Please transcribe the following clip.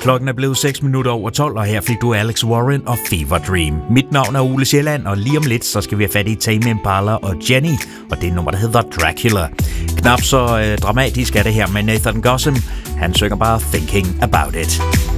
Klokken er blevet 6 minutter over 12, og her fik du Alex Warren og Fever Dream. Mit navn er Ole Sjælland, og lige om lidt, så skal vi have fat i Tame Impala og Jenny, og det er nummer, der hedder Dracula. Knap så dramatisk er det her med Nathan Gossum. Han synger bare Thinking About It.